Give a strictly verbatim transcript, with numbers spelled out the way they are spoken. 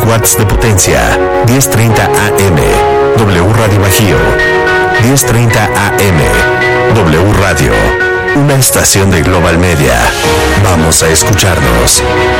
watts de potencia. diez treinta A M. W Radio Bajío. diez treinta A M. W Radio. Una estación de Global Media. Vamos a escucharnos.